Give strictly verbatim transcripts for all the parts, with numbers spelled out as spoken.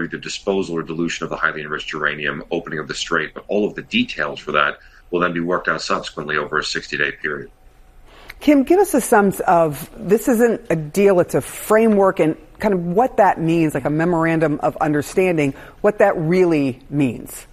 the disposal or dilution of the highly enriched uranium, opening of the strait, but all of the details for that will then be worked out subsequently over a sixty-day period. Kim, give us a sense of, this isn't a deal, it's a framework, and kind of what that means, like a memorandum of understanding, what that really means.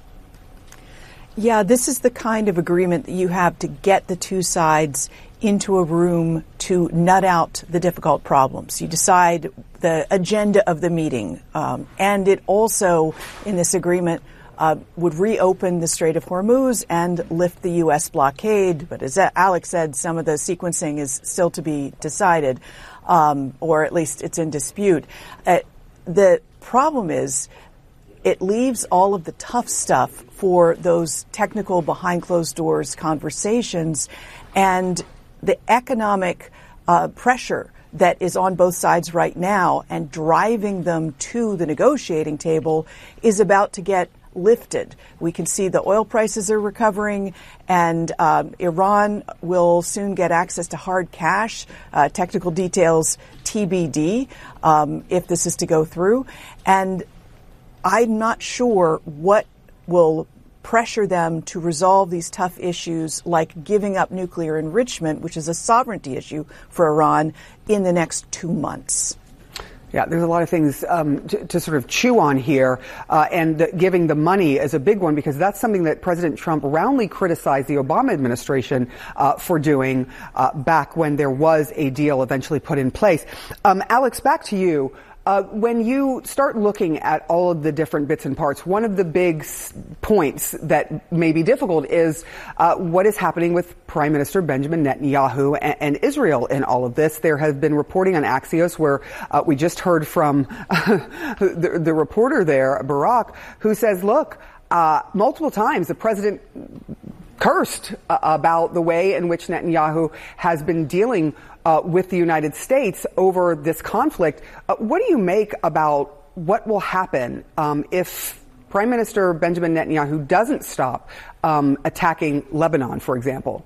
Yeah, this is the kind of agreement that you have to get the two sides into a room to nut out the difficult problems. You decide the agenda of the meeting. Um, and it also, in this agreement, uh, would reopen the Strait of Hormuz and lift the U S blockade. But as Alex said, some of the sequencing is still to be decided, um, or at least it's in dispute. Uh, the problem is it leaves all of the tough stuff for those technical behind closed doors conversations, and the economic uh, pressure that is on both sides right now and driving them to the negotiating table is about to get lifted. We can see the oil prices are recovering, and um, Iran will soon get access to hard cash. Uh, technical details T B D um, if this is to go through. And I'm not sure what will pressure them to resolve these tough issues like giving up nuclear enrichment, which is a sovereignty issue for Iran, in the next two months. Yeah, there's a lot of things um, to, to sort of chew on here, uh, and the, giving the money is a big one, because that's something that President Trump roundly criticized the Obama administration uh, for doing uh, back when there was a deal eventually put in place. Um, Alex, back to you. Uh, when you start looking at all of the different bits and parts, one of the big s- points that may be difficult is uh, what is happening with Prime Minister Benjamin Netanyahu and, and Israel in all of this. There has been reporting on Axios where uh, we just heard from the, the reporter there, Barak, who says, look, uh, multiple times the president cursed uh, about the way in which Netanyahu has been dealing Uh, with the United States over this conflict. Uh, what do you make about what will happen um, if Prime Minister Benjamin Netanyahu doesn't stop um, attacking Lebanon, for example?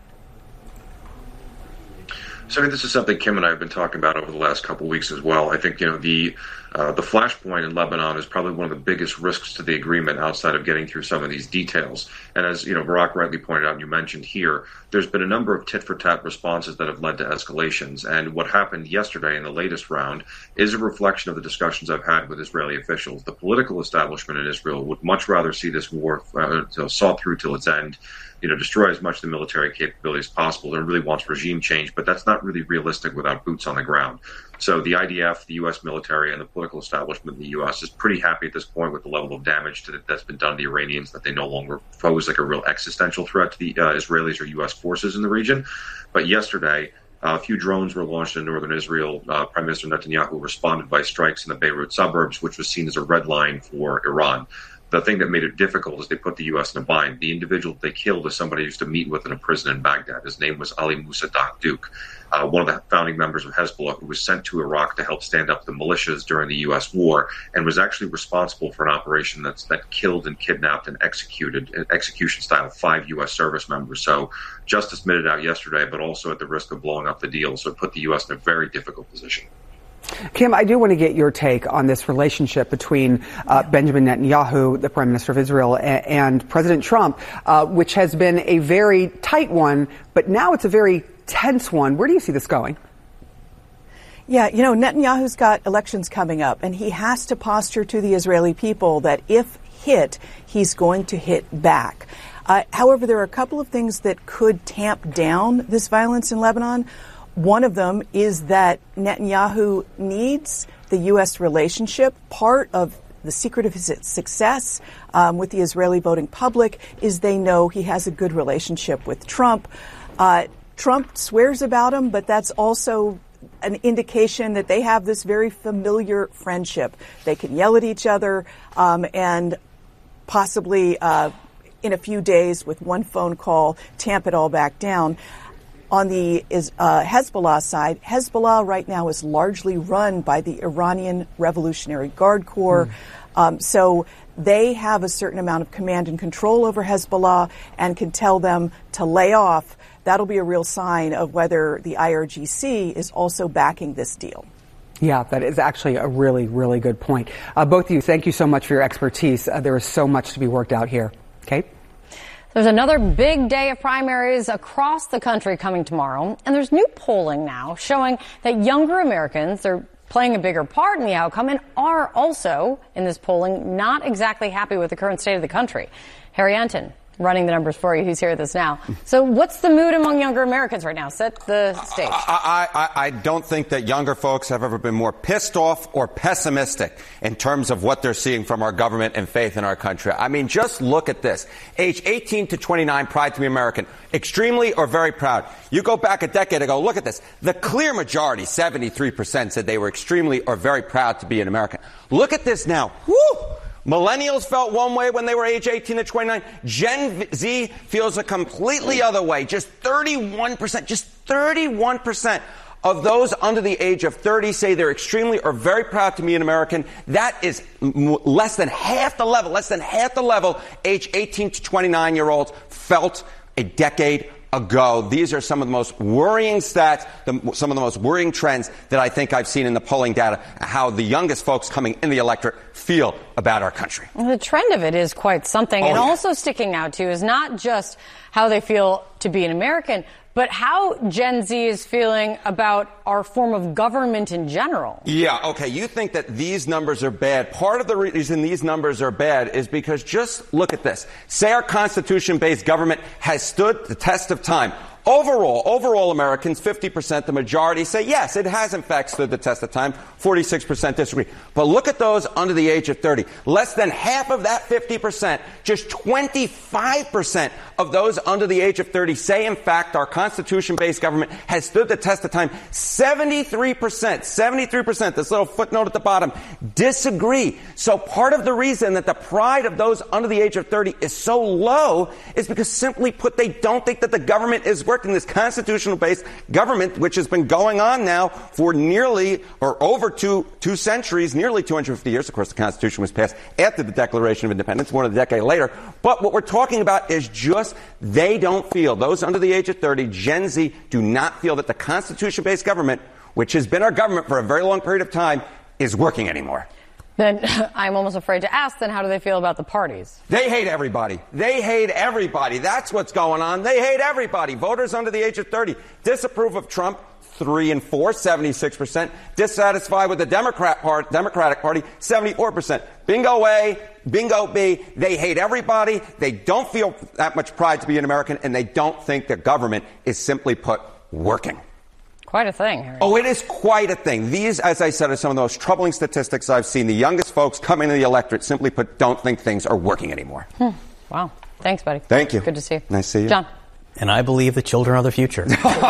So I mean, this is something Kim and I have been talking about over the last couple of weeks as well. I think, you know, the uh, the flashpoint in Lebanon is probably one of the biggest risks to the agreement outside of getting through some of these details. And as, you know, Barak rightly pointed out and you mentioned here, there's been a number of tit-for-tat responses that have led to escalations. And what happened yesterday in the latest round is a reflection of the discussions I've had with Israeli officials. The political establishment in Israel would much rather see this war uh, sought through till its end, you know, destroy as much of the military capability as possible. It really wants regime change, but that's not really realistic without boots on the ground. So the I D F, the U S military, and the political establishment in the U S is pretty happy at this point with the level of damage to the, that's been done to the Iranians, that they no longer pose like a real existential threat to the uh, Israelis or U S forces in the region. But yesterday, uh, a few drones were launched in northern Israel. Uh, Prime Minister Netanyahu responded by strikes in the Beirut suburbs, which was seen as a red line for Iran. The thing that made it difficult is they put the U S in a bind. The individual they killed is somebody who used to meet with in a prison in Baghdad. His name was Ali Musa Dakhduk, uh, one of the founding members of Hezbollah, who was sent to Iraq to help stand up the militias during the U S war, and was actually responsible for an operation that's, that killed and kidnapped and executed, execution style, five U S service members. So justice meted out yesterday, but also at the risk of blowing up the deal. So it put the U S in a very difficult position. Kim, I do want to get your take on this relationship between uh, Benjamin Netanyahu, the Prime Minister of Israel, and, and President Trump, uh, which has been a very tight one, but now it's a very tense one. Where do you see this going? Yeah, you know, Netanyahu's got elections coming up, and he has to posture to the Israeli people that if hit, he's going to hit back. Uh, however, there are a couple of things that could tamp down this violence in Lebanon. One of them is that Netanyahu needs the U S relationship. Part of the secret of his success um, with the Israeli voting public is they know he has a good relationship with Trump. Uh, Trump swears about him, but that's also an indication that they have this very familiar friendship. They can yell at each other um, and possibly uh, in a few days with one phone call tamp it all back down. On the is, uh, Hezbollah side, Hezbollah right now is largely run by the Iranian Revolutionary Guard Corps. Mm. Um, so they have a certain amount of command and control over Hezbollah and can tell them to lay off. That'll be a real sign of whether the I R G C is also backing this deal. Yeah, that is actually a really, really good point. Uh, both of you, thank you so much for your expertise. Uh, there is so much to be worked out here. Kate? There's another big day of primaries across the country coming tomorrow, and there's new polling now showing that younger Americans are playing a bigger part in the outcome and are also, in this polling, not exactly happy with the current state of the country. Harry Anton running the numbers for you. He's here with us now. So what's the mood among younger Americans right now? Set the stage. I, I, I don't think that younger folks have ever been more pissed off or pessimistic in terms of what they're seeing from our government and faith in our country. I mean, just look at this. Age eighteen to twenty-nine, pride to be American. Extremely or very proud. You go back a decade ago, look at this. The clear majority, seventy-three percent, said they were extremely or very proud to be an American. Look at this now. Woo! Millennials felt one way when they were age eighteen to twenty-nine. Gen Z feels a completely other way. Just thirty-one percent, just thirty-one percent of those under the age of thirty say they're extremely or very proud to be an American. That is m- less than half the level, less than half the level age eighteen to twenty-nine year olds felt a decade ago. These are some of the most worrying stats, the, some of the most worrying trends that I think I've seen in the polling data, how the youngest folks coming in the electorate feel about our country. The trend of it is quite something. Oh, and yeah. also sticking out, too, is not just how they feel to be an American, but how Gen Z is feeling about our form of government in general. Yeah, okay, you think that these numbers are bad. Part of the reason these numbers are bad is because just look at this. Say our Constitution-based government has stood the test of time. Overall, overall Americans, fifty percent, the majority, say yes, it has in fact stood the test of time. forty-six percent disagree. But look at those under the age of thirty. Less than half of that fifty percent, just twenty-five percent of those under the age of thirty say in fact our Constitution-based government has stood the test of time. seventy-three percent, seventy-three percent, this little footnote at the bottom, disagree. So part of the reason that the pride of those under the age of thirty is so low is because simply put, they don't think that the government is working. This constitutional-based government, which has been going on now for nearly or over two two centuries, nearly two hundred fifty years. Of course, the Constitution was passed after the Declaration of Independence, more than a decade later. But what we're talking about is just they don't feel, those under the age of thirty, Gen Z, do not feel that the Constitution-based government, which has been our government for a very long period of time, is working anymore. Then I'm almost afraid to ask, then how do they feel about the parties? They hate everybody. They hate everybody. That's what's going on. They hate everybody. Voters under the age of thirty disapprove of Trump, three and four, seventy-six percent. Dissatisfied with the Democrat part, Democratic Party, seventy-four percent. Bingo A, bingo B. They hate everybody. They don't feel that much pride to be an American, and they don't think the government is simply put working. Quite a thing, Harry. Oh, it is quite a thing. These, as I said, are some of the most troubling statistics I've seen. The youngest folks coming to the electorate simply put don't think things are working anymore. Hmm. Wow. Thanks, buddy. Thank you. Good to see you. Nice to see you. John. And I believe the children are the future.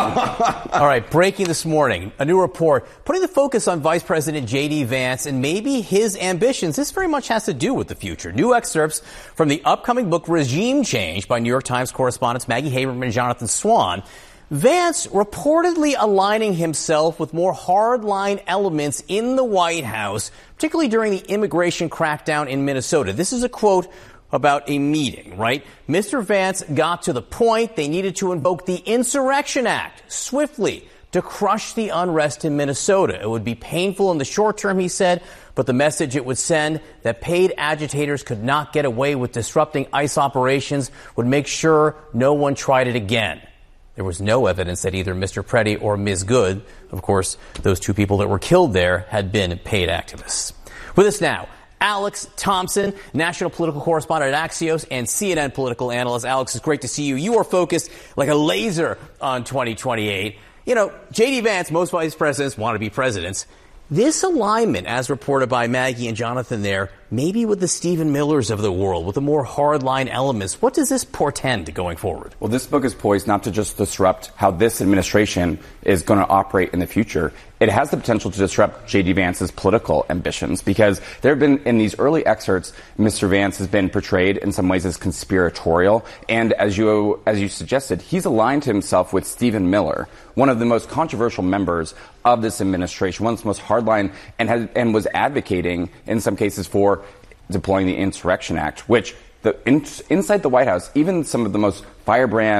All right, breaking this morning, a new report putting the focus on Vice President J D. Vance and maybe his ambitions. This very much has to do with the future. New excerpts from the upcoming book Regime Change by New York Times correspondents Maggie Haberman and Jonathan Swan. Vance reportedly aligning himself with more hardline elements in the White House, particularly during the immigration crackdown in Minnesota. This is a quote about a meeting, right? Mister Vance got to the point they needed to invoke the Insurrection Act swiftly to crush the unrest in Minnesota. It would be painful in the short term, he said, but the message it would send that paid agitators could not get away with disrupting ICE operations would make sure no one tried it again. There was no evidence that either Mister Preddy or Miz Good, of course, those two people that were killed there, had been paid activists. With us now, Alex Thompson, national political correspondent at Axios and C N N political analyst. Alex, it's great to see you. You are focused like a laser on twenty twenty-eight. You know, J D. Vance, most vice presidents want to be presidents. This alignment, as reported by Maggie and Jonathan there, maybe with the Stephen Millers of the world, with the more hardline elements, what does this portend going forward? Well, this book is poised not to just disrupt how this administration is going to operate in the future. It has the potential to disrupt J D. Vance's political ambitions, because there have been, in these early excerpts, Mister Vance has been portrayed in some ways as conspiratorial. And as you, as you suggested, he's aligned himself with Stephen Miller, one of the most controversial members of this administration, one of the most hardline, and has, and was advocating in some cases for deploying the Insurrection Act, which the in, inside the White House, even some of the most firebrand,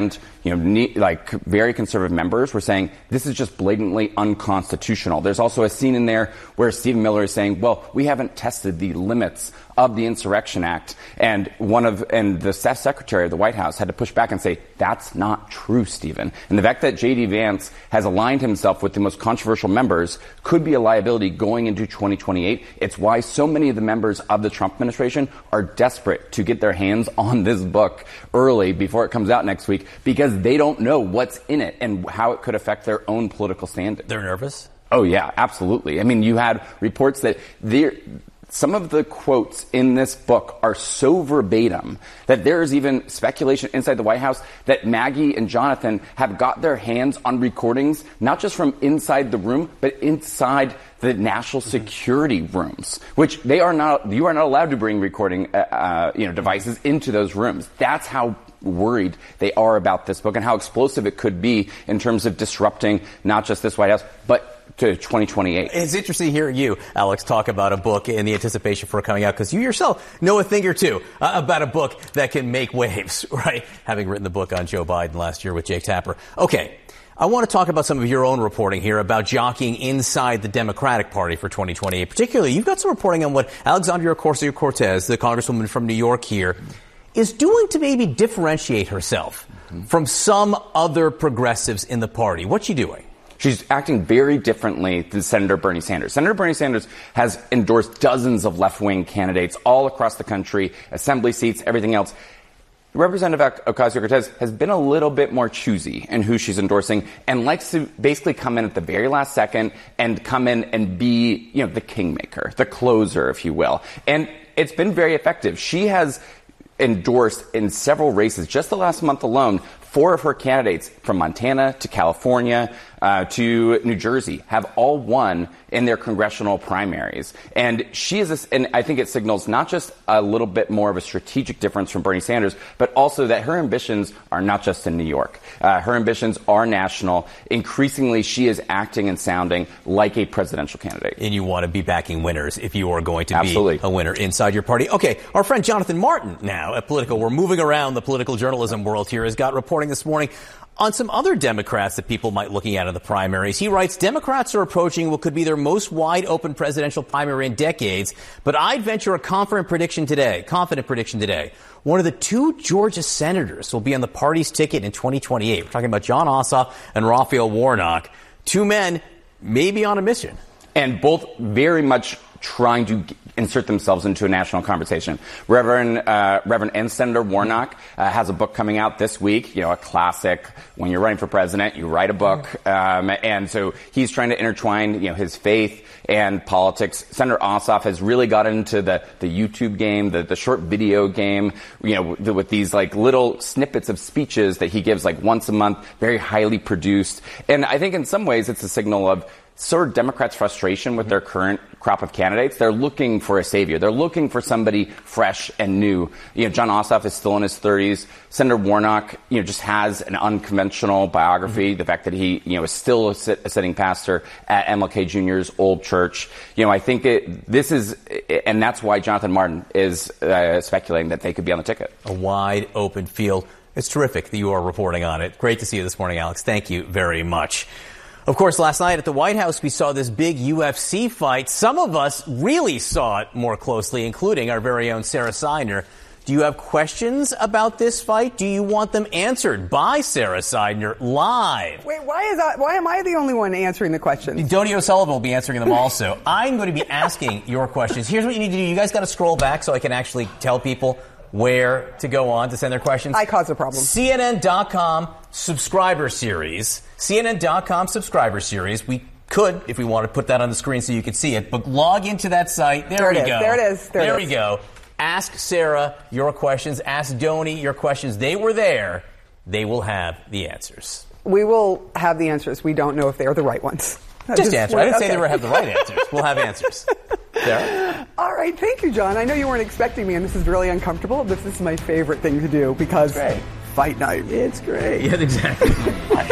you know, ne- like very conservative members were saying this is just blatantly unconstitutional. There's also a scene in there where Stephen Miller is saying, well, we haven't tested the limits of the Insurrection Act. And one of, and the secretary of the White House had to push back and say, that's not true, Stephen. And the fact that J D Vance has aligned himself with the most controversial members could be a liability going into twenty twenty-eight. It's why so many of the members of the Trump administration are desperate to get their hands on this book early before it comes out next week, because they don't know what's in it and how it could affect their own political standing. They're nervous? Oh, yeah, absolutely. I mean, you had reports that there, some of the quotes in this book are so verbatim that there is even speculation inside the White House that Maggie and Jonathan have got their hands on recordings, not just from inside the room, but inside the national security rooms, which they are not, you are not allowed to bring recording, uh, you know, devices into those rooms. That's how worried they are about this book and how explosive it could be in terms of disrupting not just this White House, but to twenty twenty-eight. It's interesting hearing you, Alex, talk about a book in the anticipation for it coming out, because you yourself know a thing or two uh, about a book that can make waves, right? Having written the book on Joe Biden last year with Jake Tapper. Okay. I want to talk about some of your own reporting here about jockeying inside the Democratic Party for twenty twenty-eight. Particularly, you've got some reporting on what Alexandria Ocasio-Cortez, the congresswoman from New York here, is doing to maybe differentiate herself mm-hmm. from some other progressives in the party. What's she doing? She's acting very differently than Senator Bernie Sanders. Senator Bernie Sanders has endorsed dozens of left-wing candidates all across the country, assembly seats, everything else. Representative Ocasio-Cortez has been a little bit more choosy in who she's endorsing and likes to basically come in at the very last second and come in and be, you know, the kingmaker, the closer, if you will. And it's been very effective. She has endorsed in several races, just the last month alone, four of her candidates from Montana to California uh, to New Jersey have all won in their congressional primaries. And she is, a, and I think it signals not just a little bit more of a strategic difference from Bernie Sanders, but also that her ambitions are not just in New York. Uh, her ambitions are national. Increasingly, she is acting and sounding like a presidential candidate. And you want to be backing winners if you are going to Absolutely. be a winner inside your party. Okay, our friend Jonathan Martin now at Politico. We're moving around the political journalism world here, has got reporting this morning on some other Democrats that people might be looking at in the primaries. He writes, Democrats are approaching what could be their most wide-open presidential primary in decades, but I'd venture a confident prediction today, confident prediction today. One of the two Georgia senators will be on the party's ticket in twenty twenty-eight. We're talking about Jon Ossoff and Raphael Warnock. Two men maybe on a mission. And both very much trying to insert themselves into a national conversation. Reverend uh, Reverend and Senator Warnock uh, has a book coming out this week, you know, a classic. When you're running for president, you write a book. Um, and so he's trying to intertwine, you know, his faith and politics. Senator Ossoff has really got into the, the YouTube game, the, the short video game, you know, with, with these like little snippets of speeches that he gives like once a month, very highly produced. And I think in some ways it's a signal of sort of Democrats' frustration with their current crop of candidates. They're looking for a savior. They're looking for somebody fresh and new. You know, Jon Ossoff is still in his thirties. Senator Warnock, you know, just has an unconventional biography. Mm-hmm. The fact that he, you know, is still a, sit, a sitting pastor at M L K Junior's old church. You know, I think it, this is, and that's why Jonathan Martin is uh, speculating that they could be on the ticket. A wide open field. It's terrific that you are reporting on it. Great to see you this morning, Alex. Thank you very much. Of course, last night at the White House, we saw this big U F C fight. Some of us really saw it more closely, including our very own Sarah Seidner. Do you have questions about this fight? Do you want them answered by Sarah Seidner live? Wait, why is that? Why am I the only one answering the questions? Donnie O'Sullivan will be answering them also. I'm going to be asking your questions. Here's what you need to do. You guys got to scroll back so I can actually tell people where to go on to send their questions. I caused a problem. C N N dot com subscriber series. C N N dot com subscriber series. We could, if we want to, put that on the screen so you could see it. But log into that site. There, there we it go. Is. There it is. There, there it we is. go. Ask Sarah your questions. Ask Donnie your questions. They were there. They will have the answers. We will have the answers. We don't know if they are the right ones. Just, Just answer. I didn't okay. say they would have the right answers. We'll have answers. Sarah? All right. Thank you, John. I know you weren't expecting me, and this is really uncomfortable. This is my favorite thing to do because fight night. It's great. Yeah, exactly. Fight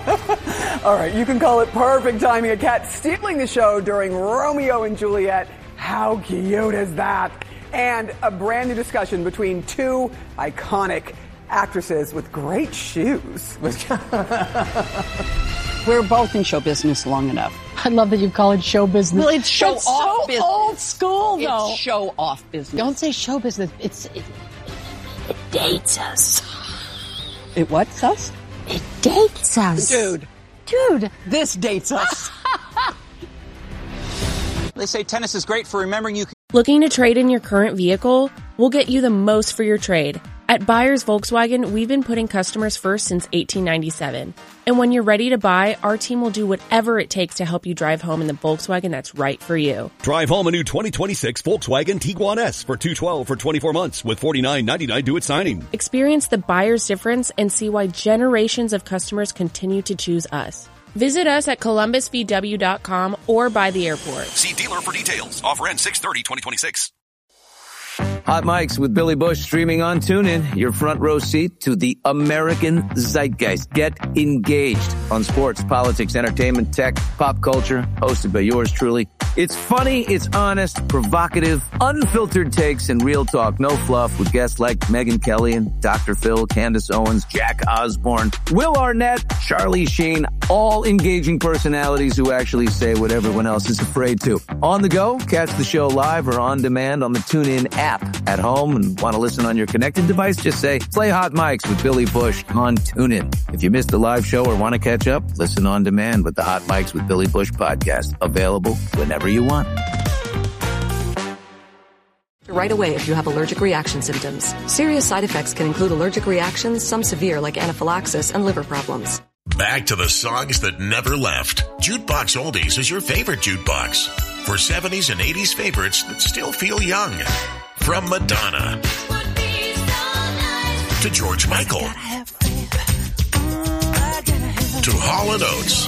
night. All right. You can call it perfect timing. A cat stealing the show during Romeo and Juliet. How cute is that? And a brand new discussion between two iconic actresses with great shoes. We're both in show business long enough. I love that you call it show business. Well, it's show That's off so business. Old school, though. It's show off business. Don't say show business. It's it, it dates us. It what's us? It dates us, dude. Dude, this dates us. They say tennis is great for remembering you. Looking to trade in your current vehicle? We'll get you the most for your trade. At Buyers Volkswagen, we've been putting customers first since eighteen ninety-seven. And when you're ready to buy, our team will do whatever it takes to help you drive home in the Volkswagen that's right for you. Drive home a new twenty twenty-six Volkswagen Tiguan S for two hundred twelve dollars for twenty-four months with forty-nine ninety-nine due at signing. Experience the buyer's difference and see why generations of customers continue to choose us. Visit us at columbus v w dot com or by the airport. See dealer for details. Offer ends six thirty twenty twenty-six. Hot Mics with Billy Bush streaming on TuneIn. Your front row seat to the American zeitgeist. Get engaged on sports, politics, entertainment, tech, pop culture. Hosted by yours truly. It's funny, it's honest, provocative, unfiltered takes, and real talk. No fluff with guests like Megyn Kelly and Doctor Phil, Candace Owens, Jack Osborne, Will Arnett, Charlie Sheen. All engaging personalities who actually say what everyone else is afraid to. On the go, catch the show live or on demand on the TuneIn app. At home and want to listen on your connected device, just say, play Hot Mics with Billy Bush on TuneIn. If you missed the live show or want to catch up, listen on demand with the Hot Mics with Billy Bush podcast. Available whenever you want. Right away if you have allergic reaction symptoms. Serious side effects can include allergic reactions, some severe like anaphylaxis and liver problems. Back to the songs that never left. Jukebox Oldies is your favorite jukebox. For seventies and eighties favorites that still feel young. From Madonna to George Michael to Hall and Oates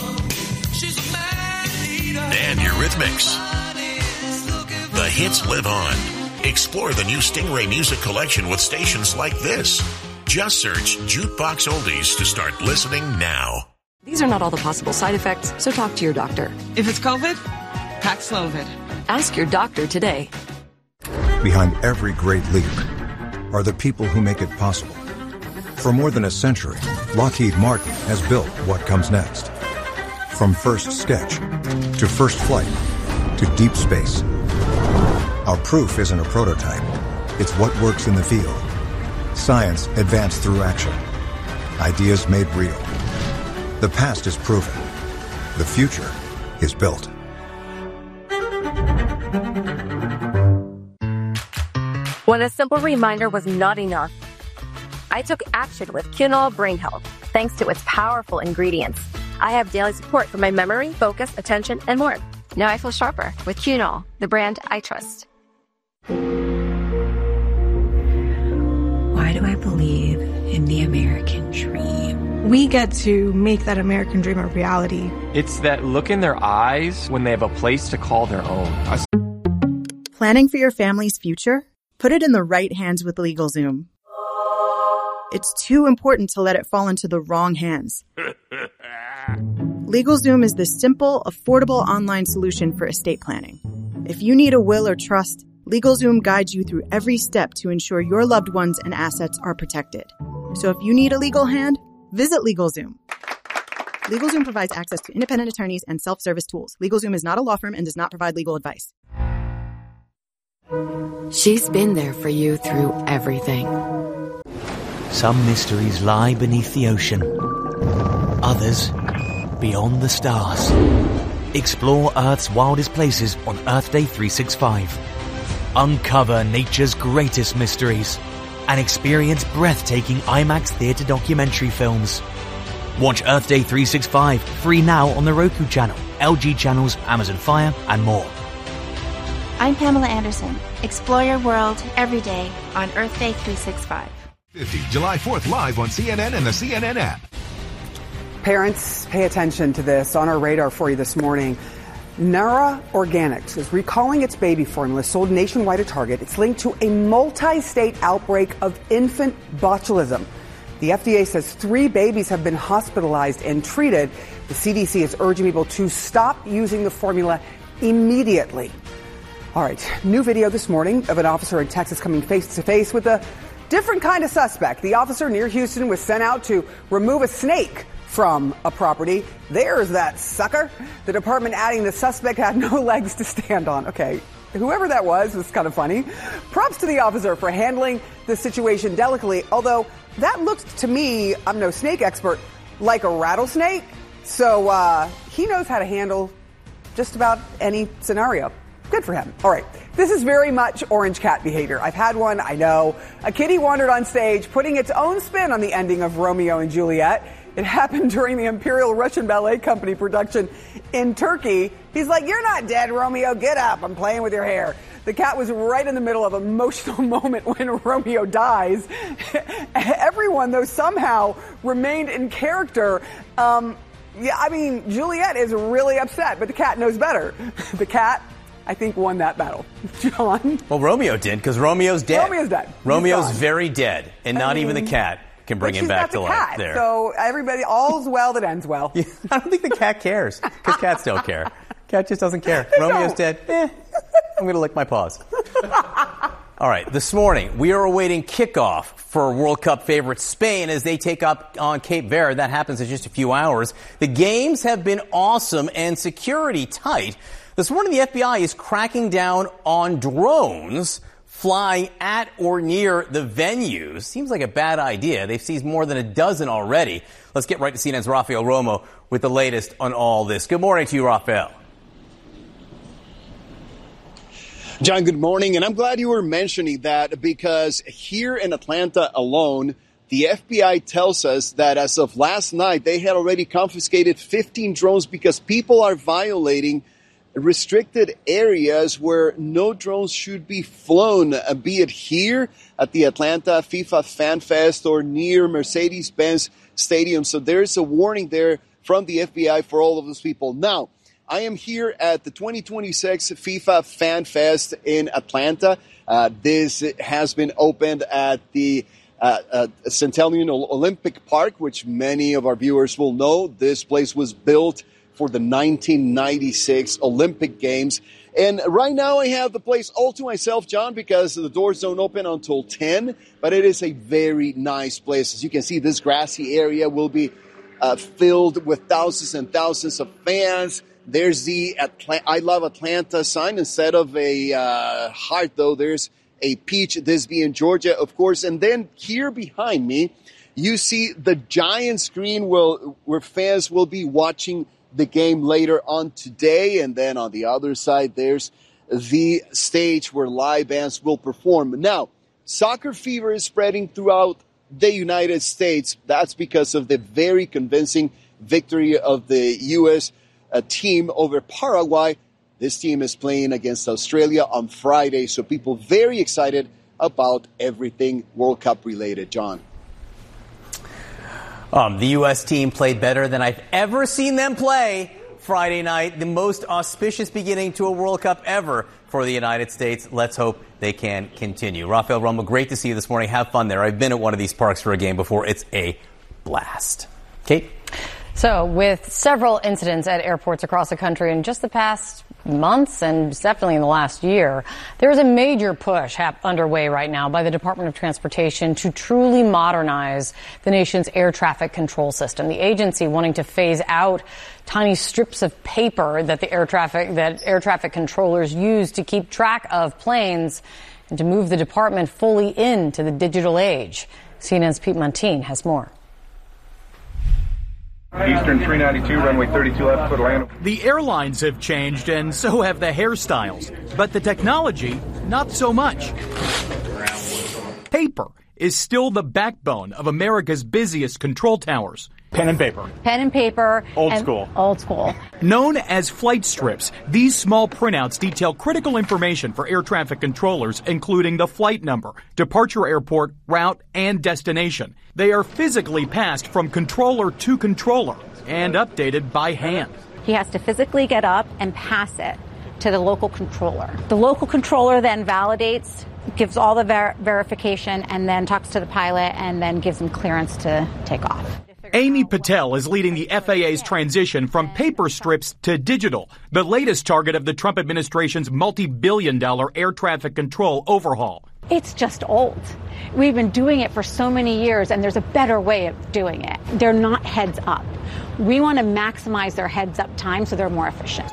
and Eurythmics. The hits live on. Explore the new Stingray Music Collection with stations like this. Just search Jukebox Oldies to start listening now. These are not all the possible side effects, so talk to your doctor. If it's COVID, Paxlovid. Ask your doctor today. Behind every great leap are the people who make it possible. For more than a century, Lockheed Martin has built what comes next. From first sketch to first flight to deep space. Our proof isn't a prototype. It's what works in the field. Science advanced through action. Ideas made real. The past is proven. The future is built. When a simple reminder was not enough, I took action with Cunol Brain Health. Thanks to its powerful ingredients, I have daily support for my memory, focus, attention, and more. Now I feel sharper with Cunol, the brand I trust. Why do I believe in the American dream? We get to make that American dream a reality. It's that look in their eyes when they have a place to call their own. Planning for your family's future? Put it in the right hands with LegalZoom. It's too important to let it fall into the wrong hands. LegalZoom is the simple, affordable online solution for estate planning. If you need a will or trust, LegalZoom guides you through every step to ensure your loved ones and assets are protected. So if you need a legal hand, visit LegalZoom. LegalZoom provides access to independent attorneys and self-service tools. LegalZoom is not a law firm and does not provide legal advice. She's been there for you through everything. Some mysteries lie beneath the ocean. Others beyond the stars. Explore Earth's wildest places on Earth Day three sixty-five. Uncover nature's greatest mysteries and experience breathtaking IMAX theater documentary films. Watch Earth Day three sixty-five free now on the Roku channel, L G channels, Amazon Fire, and more. I'm Pamela Anderson. Explore your world every day on Earth Day three sixty-five. fifty, July fourth, live on C N N and the C N N app. Parents, pay attention to this. On our radar for you this morning, Nara Organics is recalling its baby formula sold nationwide at Target. It's linked to a multi-state outbreak of infant botulism. The F D A says three babies have been hospitalized and treated. The C D C is urging people to stop using the formula immediately. All right, new video this morning of an officer in Texas coming face to face with a different kind of suspect. The officer near Houston was sent out to remove a snake from a property. There's that sucker. The department adding the suspect had no legs to stand on. Okay, whoever that was was kind of funny. Props to the officer for handling the situation delicately, although that looked to me, I'm no snake expert, like a rattlesnake. So uh, he knows how to handle just about any scenario. Good for him. All right. This is very much orange cat behavior. I've had one, I know. A kitty wandered on stage, putting its own spin on the ending of Romeo and Juliet. It happened during the Imperial Russian Ballet Company production in Turkey. He's like, "You're not dead, Romeo. Get up. I'm playing with your hair." The cat was right in the middle of an emotional moment when Romeo dies. Everyone, though, somehow remained in character. Um, yeah, I mean, Juliet is really upset, but the cat knows better. The cat, I think, won that battle. John? Well, Romeo did, because Romeo's dead. Romeo's dead. Romeo's very dead, and I not mean, even the cat can bring him back to life. Cat, there. So everybody, all's well that ends well. Yeah, I don't think the cat cares, because cats don't care. Cat just doesn't care. Romeo's don't. dead. Eh, I'm going to lick my paws. All right, this morning, we are awaiting kickoff for World Cup favorite Spain as they take up on Cape Verde. That happens in just a few hours. The games have been awesome and security tight. This morning, the F B I is cracking down on drones flying at or near the venues. Seems like a bad idea. They've seized more than a dozen already. Let's get right to C N N's Rafael Romo with the latest on all this. Good morning to you, Rafael. John, good morning. And I'm glad you were mentioning that, because here in Atlanta alone, the F B I tells us that as of last night, they had already confiscated fifteen drones because people are violating restricted areas where no drones should be flown, uh, be it here at the Atlanta FIFA Fan Fest or near Mercedes-Benz Stadium. So there's a warning there from the F B I for all of those people. Now, I am here at the twenty twenty-six FIFA Fan Fest in Atlanta. Uh, this has been opened at the uh, uh, Centennial Olympic Park, which many of our viewers will know. This place was built for the nineteen ninety-six Olympic Games. And right now I have the place all to myself, John, because the doors don't open until ten. But it is a very nice place. As you can see, this grassy area will be uh, filled with thousands and thousands of fans. There's the Atla- I Love Atlanta sign. Instead of a uh, heart, though, there's a peach, this being Georgia, of course. And then here behind me, you see the giant screen will, where fans will be watching the game later on today. And then on the other side, there's the stage where live bands will perform. Now, soccer fever is spreading throughout the United States. That's because of the very convincing victory of the U S a team over Paraguay. This team is playing against Australia on Friday, so people very excited about everything World Cup related. John. Um, the U S team played better than I've ever seen them play Friday night. The most auspicious beginning to a World Cup ever for the United States. Let's hope they can continue. Rafael Romo, great to see you this morning. Have fun there. I've been at one of these parks for a game before. It's a blast. Kate? So, with several incidents at airports across the country in just the past months and definitely in the last year, there is a major push hap- underway right now by the Department of Transportation to truly modernize the nation's air traffic control system. The agency wanting to phase out tiny strips of paper that the air traffic that air traffic controllers use to keep track of planes and to move the department fully into the digital age. C N N's Pete Montine has more. Eastern three ninety-two, runway thirty-two left, foot land. The airlines have changed, and so have the hairstyles. But the technology, not so much. Paper is still the backbone of America's busiest control towers. Pen and paper. Pen and paper. Old and school. Old school. Known as flight strips, these small printouts detail critical information for air traffic controllers, including the flight number, departure airport, route, and destination. They are physically passed from controller to controller and updated by hand. He has to physically get up and pass it to the local controller. The local controller then validates, gives all the ver- verification, and then talks to the pilot and then gives him clearance to take off. Amy Patel is leading the F A A's transition from paper strips to digital, the latest target of the Trump administration's multi-billion dollar air traffic control overhaul. It's just old. We've been doing it for so many years, and there's a better way of doing it. They're not heads up. We want to maximize their heads up time so they're more efficient.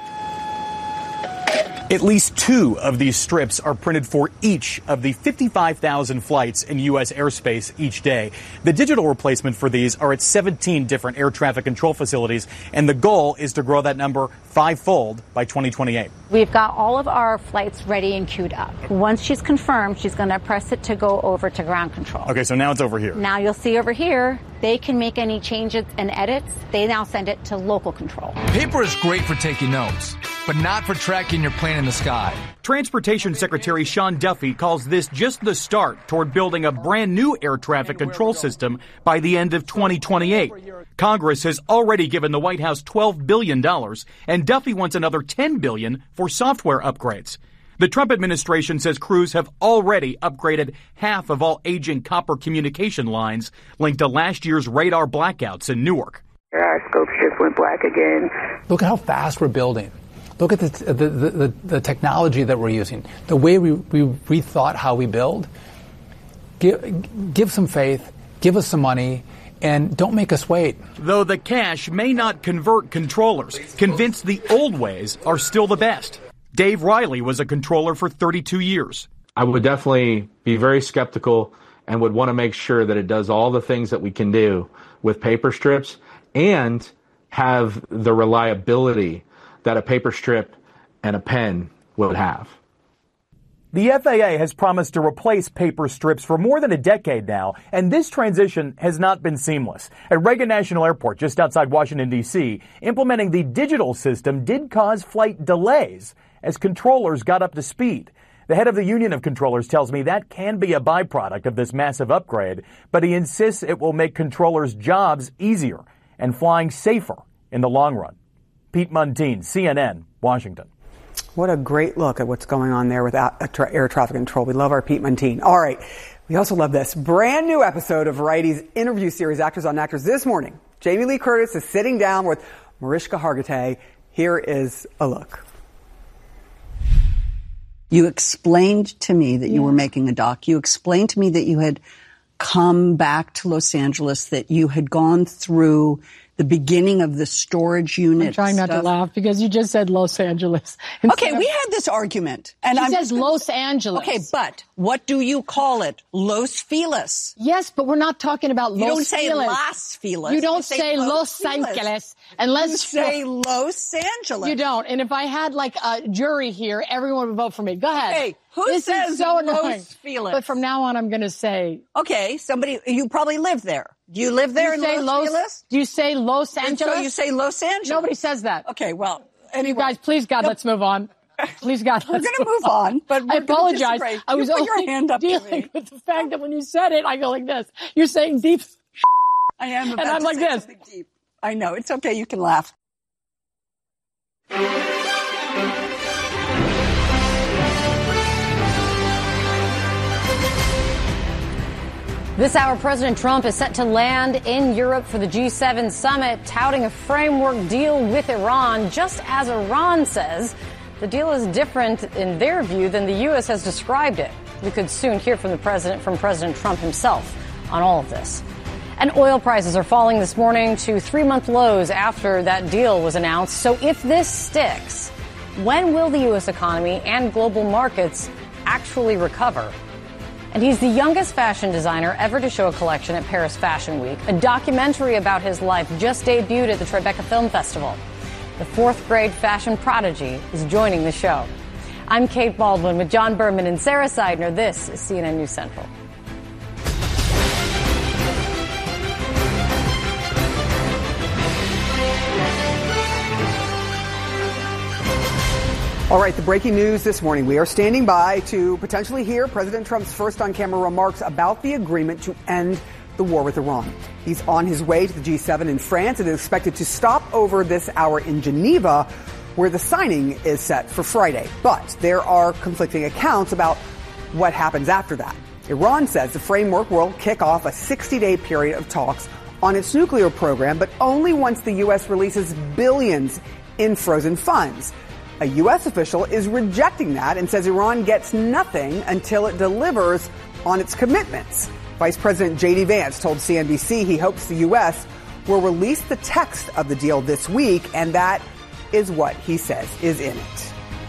At least two of these strips are printed for each of the fifty-five thousand flights in U S airspace each day. The digital replacement for these are at seventeen different air traffic control facilities, and the goal is to grow that number fivefold by twenty twenty-eight. We've got all of our flights ready and queued up. Once she's confirmed, she's going to press it to go over to ground control. Okay, so now it's over here. Now you'll see over here, they can make any changes and edits. They now send it to local control. Paper is great for taking notes, but not for tracking your plane in the sky. Transportation Secretary Sean Duffy calls this just the start toward building a brand new air traffic control system by the end of twenty twenty-eight. Congress has already given the White House twelve billion dollars, and Duffy wants another ten billion dollars for software upgrades. The Trump administration says crews have already upgraded half of all aging copper communication lines linked to last year's radar blackouts in Newark. Our scope shift went black again. Look at how fast we're building. Look at the, the, the, the technology that we're using, the way we, we rethought how we build. Give, give some faith, give us some money, and don't make us wait. Though the cash may not convert controllers, convinced the old ways are still the best. Dave Riley was a controller for thirty-two years. I would definitely be very skeptical and would want to make sure that it does all the things that we can do with paper strips and have the reliability that a paper strip and a pen would have. The F A A has promised to replace paper strips for more than a decade now, and this transition has not been seamless. At Reagan National Airport, just outside Washington, D C, implementing the digital system did cause flight delays as controllers got up to speed. The head of the Union of Controllers tells me that can be a byproduct of this massive upgrade, but he insists it will make controllers' jobs easier and flying safer in the long run. Pete Muntean, C N N, Washington. What a great look at what's going on there with air traffic control. We love our Pete Muntean. All right. We also love this brand new episode of Variety's interview series, Actors on Actors. This morning, Jamie Lee Curtis is sitting down with Mariska Hargitay. Here is a look. You explained to me that you yeah. were making a doc. You explained to me that you had come back to Los Angeles, that you had gone through the beginning of the storage unit. I'm trying not stuff. to laugh because you just said Los Angeles. Okay, we had this argument. And she I'm says gonna, Los Angeles. Okay, but what do you call it? Los Feliz. Yes, but we're not talking about Los You don't say Feliz. Las Feliz. You don't you say, say Los, Los Angeles. Unless you say Los Angeles. You don't. And if I had like a jury here, everyone would vote for me. Go ahead. Hey, who this says is so Los annoying. Feliz? But from now on, I'm going to say. Okay, somebody, you probably live there. Do you live there you in say Los, Los Feliz? Do you say Los Angeles? So you say Los Angeles. Nobody says that. Okay, well, anyway. You guys, please, God, let's move on. Please, God, we're going to move on. on but I apologize. I was you put only your hand up dealing with the fact that when you said it, I go like this. You're saying deep. I am about and I'm to like say this. something deep. I know. It's okay. You can laugh. This hour, President Trump is set to land in Europe for the G seven summit, touting a framework deal with Iran, just as Iran says the deal is different in their view than the U S has described it. We could soon hear from the president, from President Trump himself on all of this. And oil prices are falling this morning to three-month lows after that deal was announced. So if this sticks, when will the U S economy and global markets actually recover? And he's the youngest fashion designer ever to show a collection at Paris Fashion Week. A documentary about his life just debuted at the Tribeca Film Festival. The fourth grade fashion prodigy is joining the show. I'm Kate Baldwin with John Berman and Sarah Seidner. This is C N N News Central. All right, the breaking news this morning. We are standing by to potentially hear President Trump's first on-camera remarks about the agreement to end the war with Iran. He's on his way to the G seven in France and is expected to stop over this hour in Geneva, where the signing is set for Friday. But there are conflicting accounts about what happens after that. Iran says the framework will kick off a sixty-day period of talks on its nuclear program, but only once the U S releases billions in frozen funds. A U S official is rejecting that and says Iran gets nothing until it delivers on its commitments. Vice President J D Vance told C N B C he hopes the U S will release the text of the deal this week, and that is what he says is in it.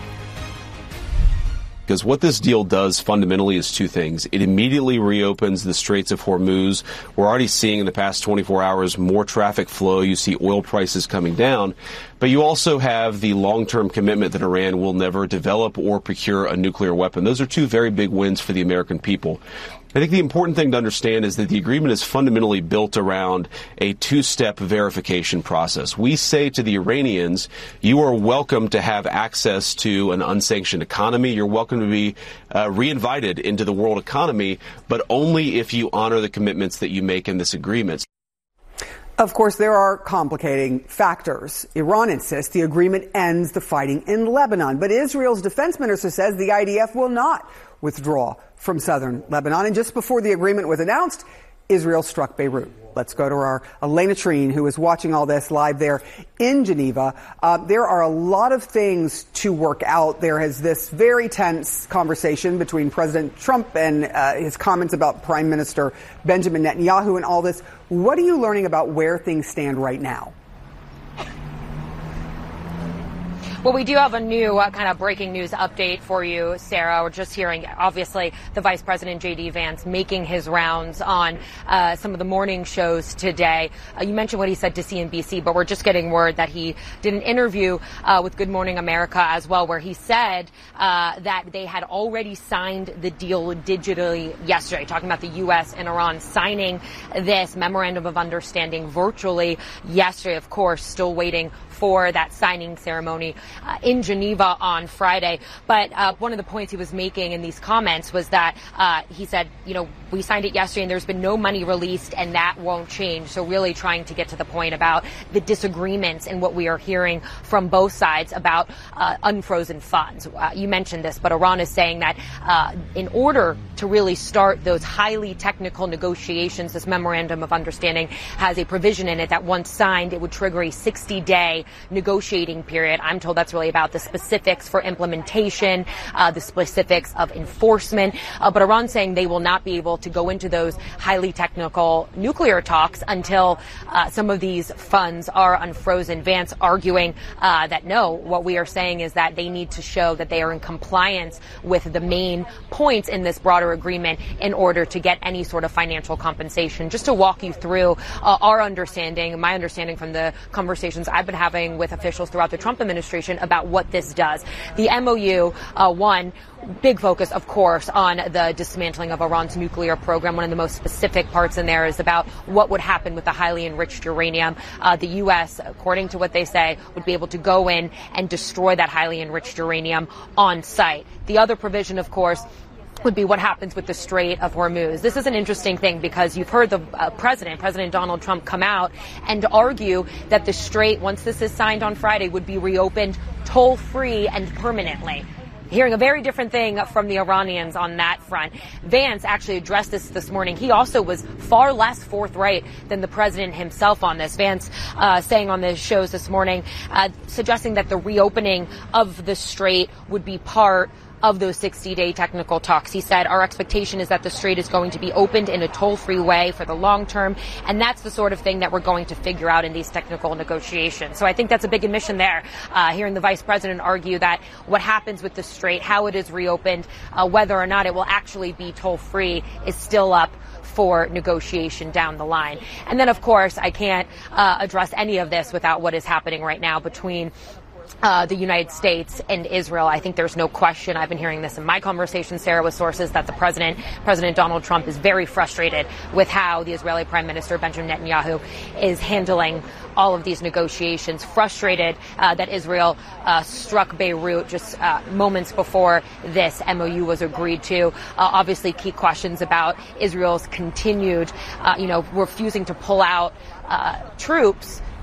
Because what this deal does fundamentally is two things. It immediately reopens the Straits of Hormuz. We're already seeing in the past twenty-four hours more traffic flow. You see oil prices coming down. But you also have the long-term commitment that Iran will never develop or procure a nuclear weapon. Those are two very big wins for the American people. I think the important thing to understand is that the agreement is fundamentally built around a two-step verification process. We say to the Iranians, you are welcome to have access to an unsanctioned economy. You're welcome to be uh, reinvited into the world economy, but only if you honor the commitments that you make in this agreement. Of course, there are complicating factors. Iran insists the agreement ends the fighting in Lebanon, but Israel's defense minister says the I D F will not withdraw from southern Lebanon. And just before the agreement was announced, Israel struck Beirut. Let's go to our Elena Treen, who is watching all this live there in Geneva. Uh, there are a lot of things to work out. There is this very tense conversation between President Trump and uh, his comments about Prime Minister Benjamin Netanyahu and all this. What are you learning about where things stand right now? Well, we do have a new uh, kind of breaking news update for you, Sarah. We're just hearing, obviously, the Vice President, J D Vance, making his rounds on uh, some of the morning shows today. Uh, you mentioned what he said to C N B C, but we're just getting word that he did an interview uh, with Good Morning America as well, where he said uh, that they had already signed the deal digitally yesterday, talking about the U S and Iran signing this memorandum of understanding virtually yesterday. Of course, still waiting for that signing ceremony uh, in Geneva on Friday. But uh, one of the points he was making in these comments was that uh, he said, you know, we signed it yesterday and there's been no money released and that won't change. So really trying to get to the point about the disagreements and what we are hearing from both sides about uh, unfrozen funds. Uh, you mentioned this, but Iran is saying that uh, in order to really start those highly technical negotiations, this memorandum of understanding has a provision in it that once signed, it would trigger a sixty-day negotiating period. I'm told that's really about the specifics for implementation, uh, the specifics of enforcement. Uh, but Iran's saying they will not be able to go into those highly technical nuclear talks until uh, some of these funds are unfrozen. Vance arguing uh, that no, what we are saying is that they need to show that they are in compliance with the main points in this broader agreement in order to get any sort of financial compensation. Just to walk you through uh, our understanding, my understanding from the conversations I've been having with officials throughout the Trump administration about what this does. The M O U, uh, one, big focus, of course, on the dismantling of Iran's nuclear program. One of the most specific parts in there is about what would happen with the highly enriched uranium. Uh, the U S, according to what they say, would be able to go in and destroy that highly enriched uranium on site. The other provision, of course, would be what happens with the Strait of Hormuz. This is an interesting thing because you've heard the uh, president, President Donald Trump, come out and argue that the Strait, once this is signed on Friday, would be reopened toll-free and permanently. Hearing a very different thing from the Iranians on that front. Vance actually addressed this this morning. He also was far less forthright than the president himself on this. Vance uh, saying on the shows this morning, uh, suggesting that the reopening of the Strait would be part of those sixty-day technical talks. He said, our expectation is that the Strait is going to be opened in a toll-free way for the long term, and that's the sort of thing that we're going to figure out in these technical negotiations. So I think that's a big admission there, uh, hearing the vice president argue that what happens with the Strait, how it is reopened, uh, whether or not it will actually be toll-free is still up for negotiation down the line. And then, of course, I can't uh, address any of this without what is happening right now between Uh, the United States and Israel. I think there's no question. I've been hearing this in my conversation, Sarah, with sources that the president, President Donald Trump, is very frustrated with how the Israeli Prime Minister Benjamin Netanyahu is handling all of these negotiations. Frustrated uh, that Israel uh, struck Beirut just uh, moments before this M O U was agreed to. Uh, obviously, key questions about Israel's continued, uh, you know, refusing to pull out uh, troops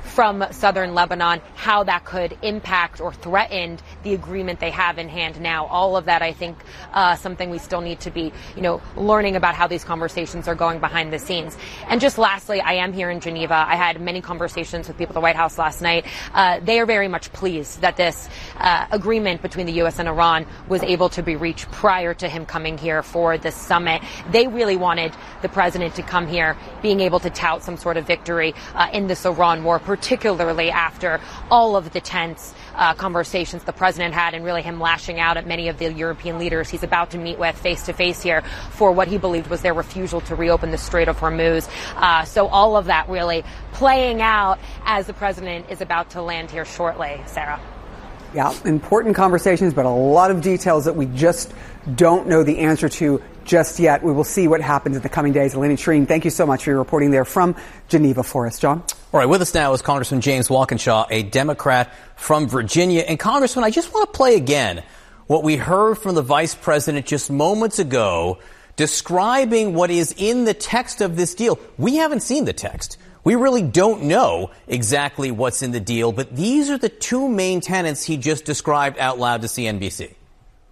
from southern Lebanon, how that could impact or threaten the agreement they have in hand now. All of that, I think, uh, something we still need to be, you know, learning about how these conversations are going behind the scenes. And just lastly, I am here in Geneva. I had many conversations with people at the White House last night. Uh, they are very much pleased that this uh, agreement between the U S and Iran was able to be reached prior to him coming here for this summit. They really wanted the president to come here being able to tout some sort of victory uh, in this Iran war, particularly after all of the tense uh, conversations the president had and really him lashing out at many of the European leaders he's about to meet with face to face here for what he believed was their refusal to reopen the Strait of Hormuz. Uh, so all of that really playing out as the president is about to land here shortly. Sarah. Yeah, important conversations, but a lot of details that we just don't know the answer to just yet. We will see what happens in the coming days. Eleni Shreen, thank you so much for your reporting there from Geneva for us. John? All right, with us now is Congressman James Walkinshaw, a Democrat from Virginia. And Congressman, I just want to play again what we heard from the Vice President just moments ago describing what is in the text of this deal. We haven't seen the text. We really don't know exactly what's in the deal, but these are the two main tenets he just described out loud to C N B C.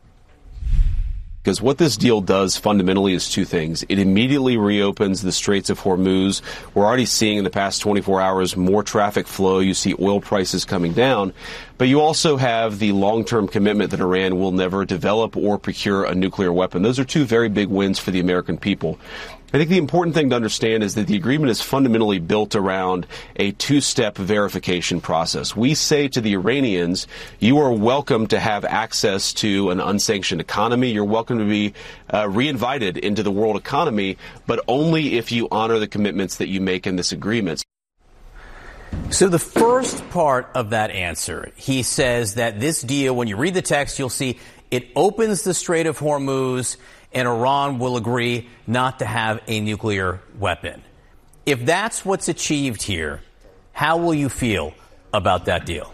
Because what this deal does fundamentally is two things. It immediately reopens the Straits of Hormuz. We're already seeing in the past twenty-four hours more traffic flow. You see oil prices coming down. But you also have the long-term commitment that Iran will never develop or procure a nuclear weapon. Those are two very big wins for the American people. I think the important thing to understand is that the agreement is fundamentally built around a two-step verification process. We say to the Iranians, you are welcome to have access to an unsanctioned economy. You're welcome to be uh, reinvited into the world economy, but only if you honor the commitments that you make in this agreement. So the first part of that answer, he says that this deal, when you read the text, you'll see it opens the Strait of Hormuz and Iran will agree not to have a nuclear weapon. If that's what's achieved here, how will you feel about that deal?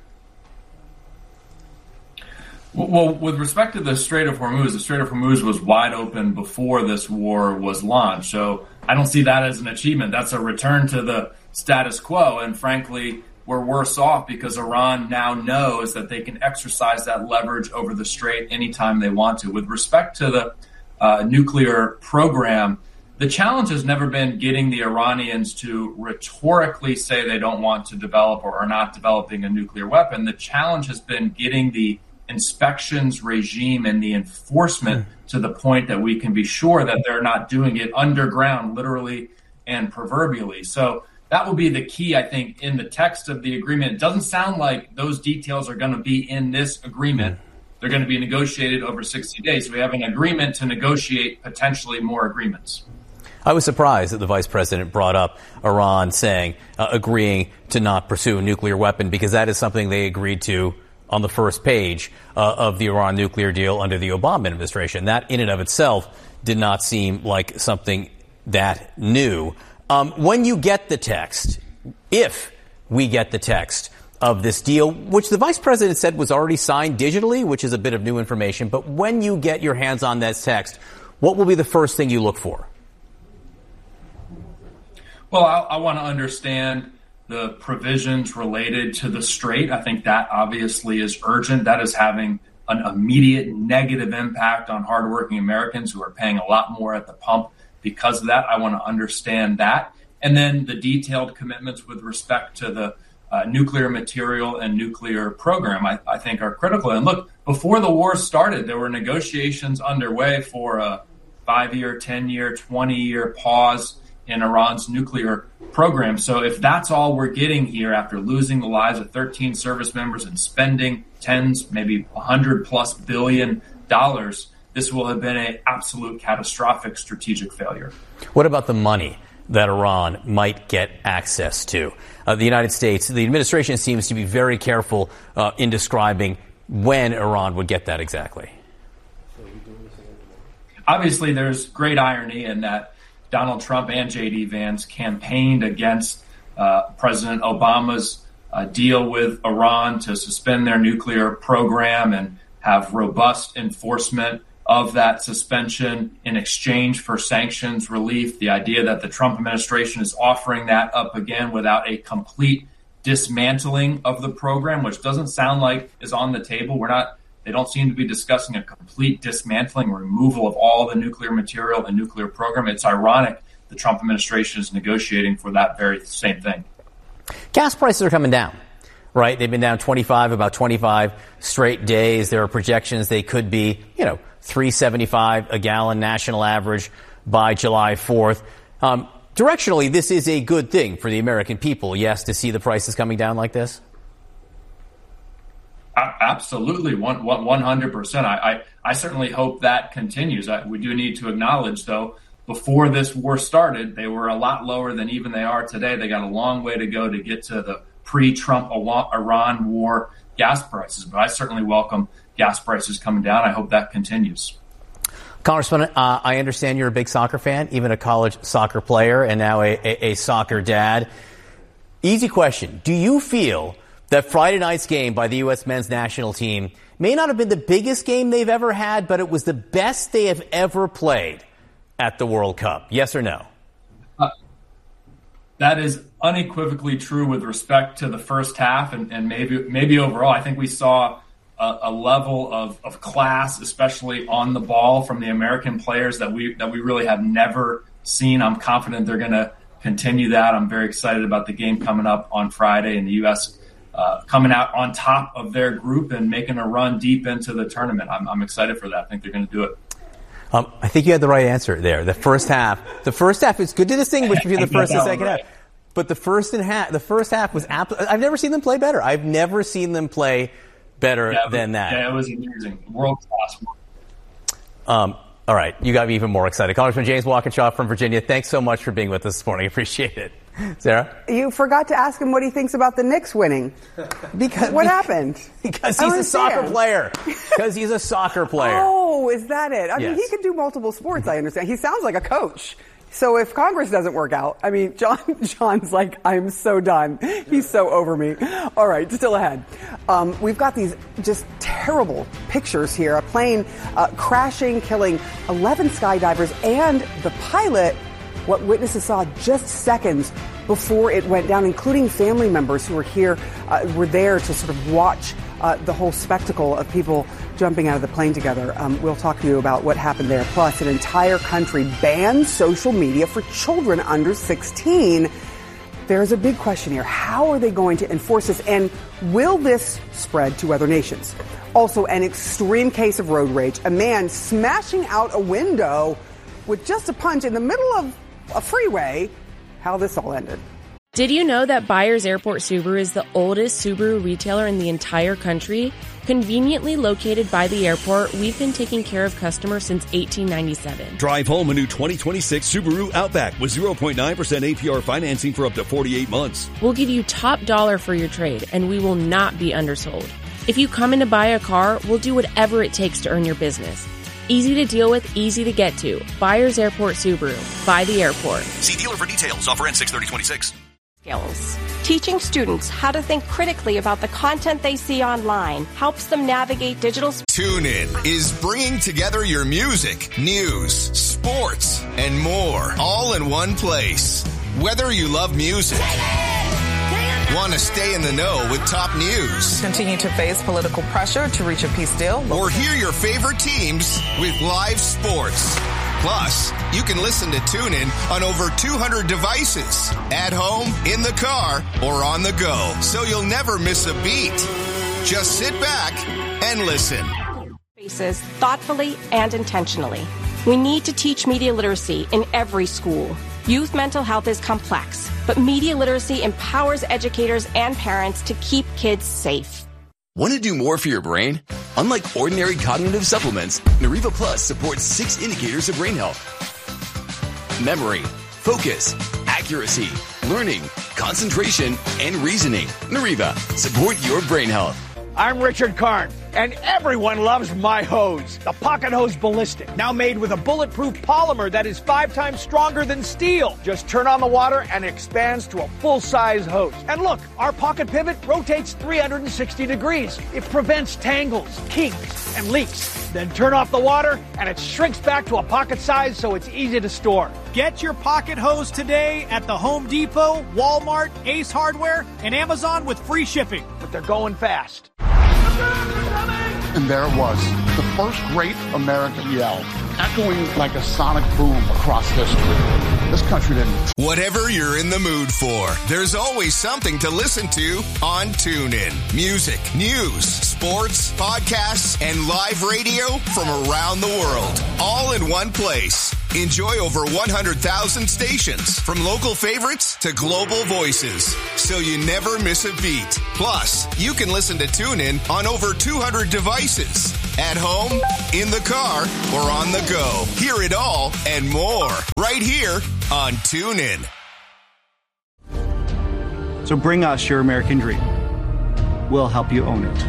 Well, with respect to the Strait of Hormuz, the Strait of Hormuz was wide open before this war was launched. So I don't see that as an achievement. That's a return to the status quo. And frankly, we're worse off because Iran now knows that they can exercise that leverage over the Strait anytime they want to. With respect to the uh, nuclear program, the challenge has never been getting the Iranians to rhetorically say they don't want to develop or are not developing a nuclear weapon. The challenge has been getting the inspections regime and the enforcement mm. to the point that we can be sure that they're not doing it underground, literally and proverbially. So that will be the key, I think, in the text of the agreement. It doesn't sound like those details are going to be in this agreement. They're going to be negotiated over sixty days. We have an agreement to negotiate potentially more agreements. I was surprised that the vice president brought up Iran saying, uh, agreeing to not pursue a nuclear weapon, because that is something they agreed to on the first page uh, of the Iran nuclear deal under the Obama administration. That in and of itself did not seem like something that new. Um, when you get the text, if we get the text of this deal, which the vice president said was already signed digitally, which is a bit of new information, but when you get your hands on that text, what will be the first thing you look for? Well, I, I want to understand the provisions related to the Strait. I think that obviously is urgent. That is having an immediate negative impact on hardworking Americans who are paying a lot more at the pump because of that. I want to understand that. And then the detailed commitments with respect to the uh, nuclear material and nuclear program, I, I think are critical. And look, before the war started, there were negotiations underway for a five-year, ten-year, twenty-year pause in Iran's nuclear program. So if that's all we're getting here after losing the lives of thirteen service members and spending tens, maybe one hundred plus billion dollars, this will have been an absolute catastrophic strategic failure. What about the money that Iran might get access to? Uh, the United States, the administration seems to be very careful uh, in describing when Iran would get that exactly. Obviously, there's great irony in that Donald Trump and J D Vance campaigned against uh, President Obama's uh, deal with Iran to suspend their nuclear program and have robust enforcement of that suspension in exchange for sanctions relief. The idea that the Trump administration is offering that up again without a complete dismantling of the program, which doesn't sound like is on the table. We're not, they don't seem to be discussing a complete dismantling, removal of all the nuclear material and nuclear program. It's ironic the Trump administration is negotiating for that very same thing. Gas prices are coming down, right? They've been down twenty-five, about twenty-five straight days. There are projections they could be, you know, three seventy-five a gallon national average by July fourth. Um, directionally, this is a good thing for the American people, yes, to see the prices coming down like this? Absolutely, one, one hundred percent. I, I, I certainly hope that continues. I, we do need to acknowledge, though, before this war started, they were a lot lower than even they are today. They got a long way to go to get to the pre-Trump Iran war gas prices. But I certainly welcome gas prices coming down. I hope that continues. Congressman, uh, I understand you're a big soccer fan, even a college soccer player, and now a, a, a soccer dad. Easy question. Do you feel that Friday night's game by the U S men's national team may not have been the biggest game they've ever had, but it was the best they have ever played at the World Cup? Yes or no? Uh, that is unequivocally true with respect to the first half and, and maybe maybe overall. I think we saw a, a level of, of class, especially on the ball, from the American players that we that we really have never seen. I'm confident they're going to continue that. I'm very excited about the game coming up on Friday, and the U S uh, coming out on top of their group and making a run deep into the tournament. I'm, I'm excited for that. I think they're going to do it. Um, I think you had the right answer there. The first half, the first half is good to distinguish between the first and second half. But the first and half, the first half was absolutely. I've never seen them play better. I've never seen them play better yeah, than that. Yeah, it was amazing, world class. Um, all right, you got me even more excited. Congressman James Walkinshaw from Virginia, thanks so much for being with us this morning. Appreciate it. Sarah? You forgot to ask him what he thinks about the Knicks winning. Because what happened? Because he's a soccer player. Because he's a soccer player. Oh, is that it? I yes. mean, he can do multiple sports, I understand. He sounds like a coach. So if Congress doesn't work out, I mean, John, John's like, I'm so done. He's so over me. All right, still ahead. Um, we've got these just terrible pictures here. A plane uh, crashing, killing eleven skydivers and the pilot. What witnesses saw just seconds before it went down, including family members who were here, uh, were there to sort of watch uh, the whole spectacle of people jumping out of the plane together. Um, we'll talk to you about what happened there. Plus, an entire country bans social media for children under sixteen. There's a big question here. How are they going to enforce this? And will this spread to other nations? Also, an extreme case of road rage. A man smashing out a window with just a punch in the middle of a freeway. How this all ended. Did you know that Byers Airport Subaru is the oldest Subaru retailer in the entire country? Conveniently located by the airport, we've been taking care of customers since eighteen ninety-seven. Drive home a new twenty twenty-six Subaru Outback with zero point nine percent A P R financing for up to forty-eight months. We'll give you top dollar for your trade, and we will not be undersold. If you come in to buy a car, we'll do whatever it takes to earn your business. Easy to deal with, easy to get to. Byers Airport Subaru. By the airport. See dealer for details. Offer ends six thirty twenty-six. Skills. Teaching students how to think critically about the content they see online helps them navigate digital. TuneIn is bringing together your music, news, sports, and more, all in one place. Whether you love music, want to stay in the know with top news, continue to face political pressure to reach a peace deal, or hear your favorite teams with live sports. Plus, you can listen to TuneIn on over two hundred devices, at home, in the car, or on the go, so you'll never miss a beat. Just sit back and listen. Spaces thoughtfully and intentionally. We need to teach media literacy in every school. Youth mental health is complex, but media literacy empowers educators and parents to keep kids safe. Want to do more for your brain? Unlike ordinary cognitive supplements, Nariva Plus supports six indicators of brain health. Memory, focus, accuracy, learning, concentration, and reasoning. Nariva, support your brain health. I'm Richard Karn, and everyone loves my hose, the Pocket Hose Ballistic, now made with a bulletproof polymer that is five times stronger than steel. Just turn on the water and it expands to a full-size hose. And look, our Pocket Pivot rotates three hundred sixty degrees. It prevents tangles, kinks, and leaks. Then turn off the water, and it shrinks back to a pocket size so it's easy to store. Get your pocket hose today at the Home Depot, Walmart, Ace Hardware, and Amazon with free shipping. But they're going fast. And there it was, the first great American yell, echoing like a sonic boom across history. This country didn't. Whatever you're in the mood for, there's always something to listen to on TuneIn. Music, news, sports, podcasts, and live radio from around the world, all in one place. Enjoy over one hundred thousand stations, from local favorites to global voices, so you never miss a beat. Plus, you can listen to TuneIn on over two hundred devices, at home, in the car, or on the go. Hear it all and more right here on TuneIn. So bring us your American dream. We'll help you own it.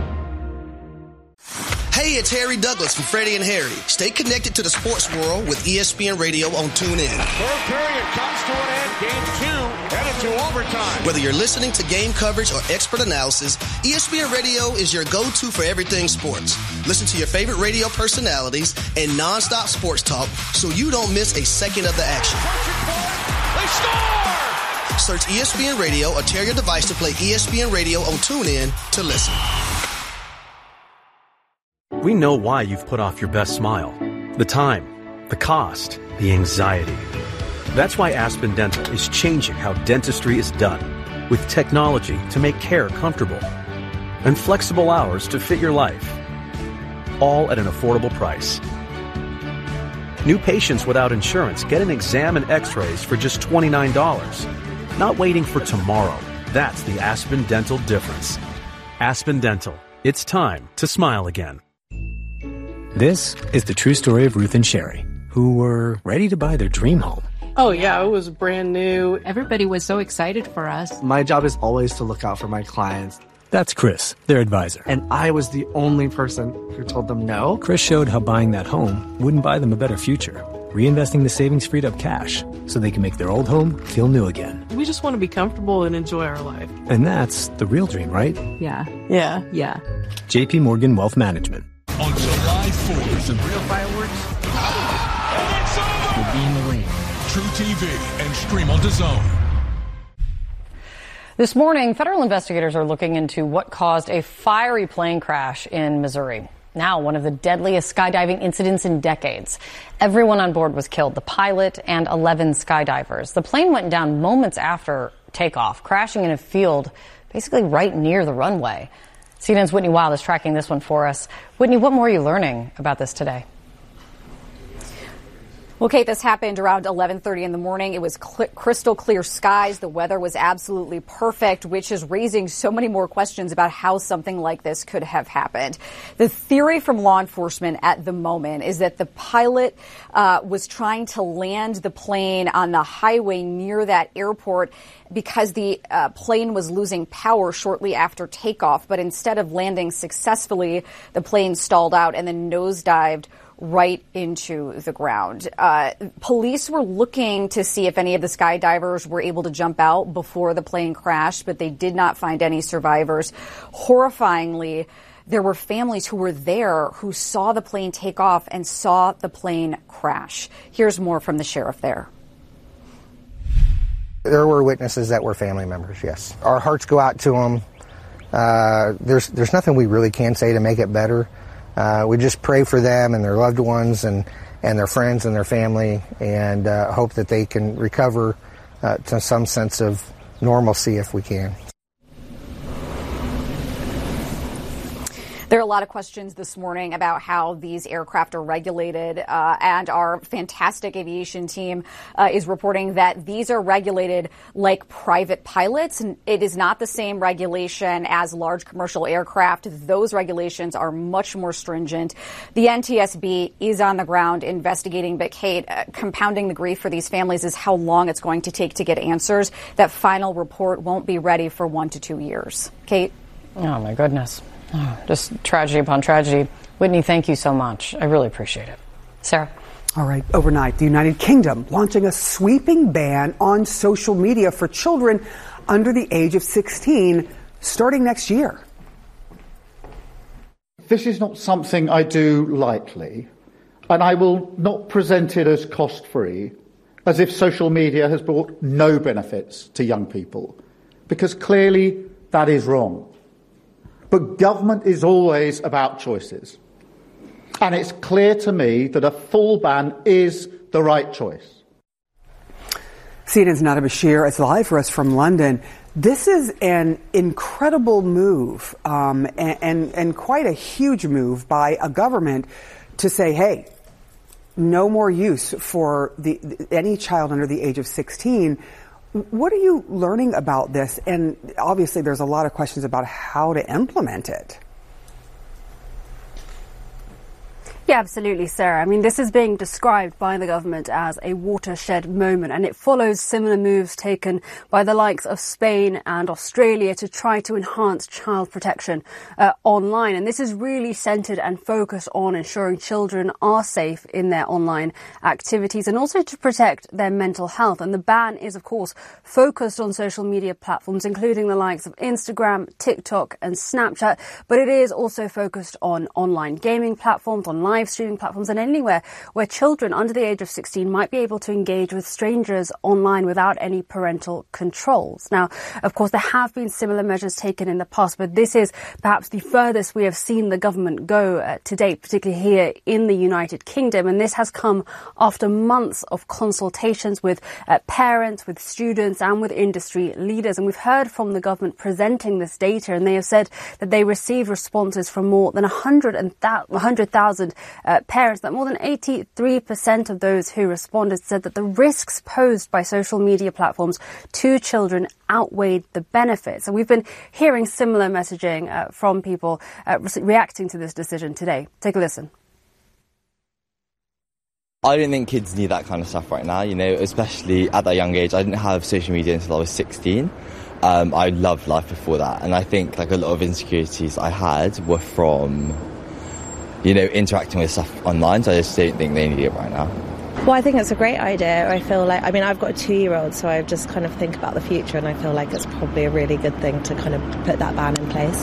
Hey, it's Harry Douglas from Freddie and Harry. Stay connected to the sports world with E S P N Radio on TuneIn. Third period comes to an end. Game two headed to overtime. Whether you're listening to game coverage or expert analysis, E S P N Radio is your go-to for everything sports. Listen to your favorite radio personalities and nonstop sports talk so you don't miss a second of the action. They score! Search E S P N Radio or tell your device to play E S P N Radio on TuneIn to listen. We know why you've put off your best smile. The time, the cost, the anxiety. That's why Aspen Dental is changing how dentistry is done, with technology to make care comfortable and flexible hours to fit your life, all at an affordable price. New patients without insurance get an exam and x-rays for just twenty-nine dollars. Not waiting for tomorrow. That's the Aspen Dental difference. Aspen Dental. It's time to smile again. This is the true story of Ruth and Sherry, who were ready to buy their dream home. Oh, yeah, it was brand new. Everybody was so excited for us. My job is always to look out for my clients. That's Chris, their advisor. And I was the only person who told them no. Chris showed how buying that home wouldn't buy them a better future, reinvesting the savings freed up cash so they can make their old home feel new again. We just want to be comfortable and enjoy our life. And that's the real dream, right? Yeah. Yeah. Yeah. J P Morgan Wealth Management. On July fourth, some real fireworks. And it's over! We'll be in the ring. True T V and stream on DAZN. This morning, federal investigators are looking into what caused a fiery plane crash in Missouri. Now, one of the deadliest skydiving incidents in decades. Everyone on board was killed, the pilot and eleven skydivers. The plane went down moments after takeoff, crashing in a field basically right near the runway. C N N's Whitney Wild is tracking this one for us. Whitney, what more are you learning about this today? Well, Kate, this happened around eleven thirty in the morning. It was cl- crystal clear skies. The weather was absolutely perfect, which is raising so many more questions about how something like this could have happened. The theory from law enforcement at the moment is that the pilot uh, was trying to land the plane on the highway near that airport because the uh, plane was losing power shortly after takeoff. But instead of landing successfully, the plane stalled out and then nosedived right into the ground. Uh, police were looking to see if any of the skydivers were able to jump out before the plane crashed, but they did not find any survivors. Horrifyingly, there were families who were there who saw the plane take off and saw the plane crash. Here's more from the sheriff there. There were witnesses that were family members, yes. Our hearts go out to them. Uh, there's, there's nothing we really can say to make it better. Uh, we just pray for them and their loved ones and, and their friends and their family, and uh, hope that they can recover uh, to some sense of normalcy if we can. There are a lot of questions this morning about how these aircraft are regulated, uh, and our fantastic aviation team uh, is reporting that these are regulated like private pilots. And it is not the same regulation as large commercial aircraft. Those regulations are much more stringent. The N T S B is on the ground investigating, but Kate, uh, compounding the grief for these families is how long it's going to take to get answers. That final report won't be ready for one to two years. Kate? Oh, my goodness. Oh, just tragedy upon tragedy. Whitney, thank you so much. I really appreciate it. Sarah? All right. Overnight, the United Kingdom launching a sweeping ban on social media for children under the age of sixteen starting next year. This is not something I do lightly, and I will not present it as cost-free, as if social media has brought no benefits to young people, because clearly that is wrong. But government is always about choices, and it's clear to me that a full ban is the right choice. C N N's Nada Bashir is live for us from London. This is an incredible move um, and, and, and quite a huge move by a government to say, hey, no more use for the, any child under the age of sixteen. What are you learning about this? And obviously there's a lot of questions about how to implement it. Yeah, absolutely, Sarah. I mean, this is being described by the government as a watershed moment, and it follows similar moves taken by the likes of Spain and Australia to try to enhance child protection uh, online. And this is really centred and focused on ensuring children are safe in their online activities and also to protect their mental health. And the ban is, of course, focused on social media platforms, including the likes of Instagram, TikTok and Snapchat, but it is also focused on online gaming platforms, on live streaming platforms and anywhere where children under the age of sixteen might be able to engage with strangers online without any parental controls. Now, of course, there have been similar measures taken in the past, but this is perhaps the furthest we have seen the government go uh, to date, particularly here in the United Kingdom. And this has come after months of consultations with uh, parents, with students and with industry leaders. And we've heard from the government presenting this data, and they have said that they received responses from more than one hundred thousand Uh, parents, that more than eighty-three percent of those who responded said that the risks posed by social media platforms to children outweighed the benefits. And we've been hearing similar messaging uh, from people uh, re- reacting to this decision today. Take a listen. I don't think kids need that kind of stuff right now, you know, especially at that young age. I didn't have social media until I was sixteen. Um, I loved life before that. And I think like a lot of insecurities I had were from, you know, interacting with stuff online, so I just don't think they need it right now. Well, I think it's a great idea. I feel like, I mean, I've got a two-year-old, so I just kind of think about the future, and I feel like it's probably a really good thing to kind of put that ban in place.